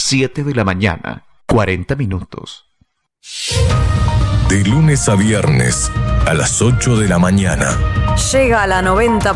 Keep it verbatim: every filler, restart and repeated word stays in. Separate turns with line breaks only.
siete de la mañana, cuarenta minutos.
De lunes a viernes, a las ocho de la mañana.
Llega a la noventa